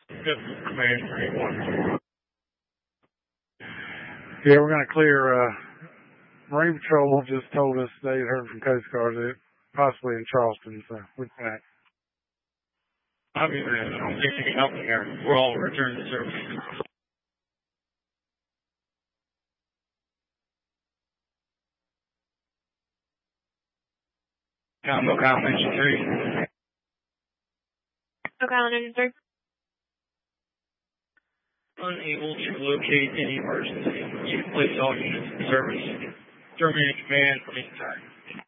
Good command 31. Yeah, we're going to clear. Marine Patrol just told us they heard from Coast Guard that possibly in Charleston, so we're back. I'll be there. I don't think you can help me here. We'll all return to service. Combo Combination 3. Okay, 3. Unable to locate any emergency. You can place all units in service. Terminating command for meantime.